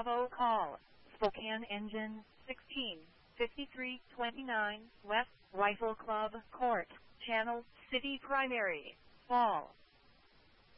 Bravo call. Spokane engine 165329 West Rifle Club Court, Channel City Primary, Fall.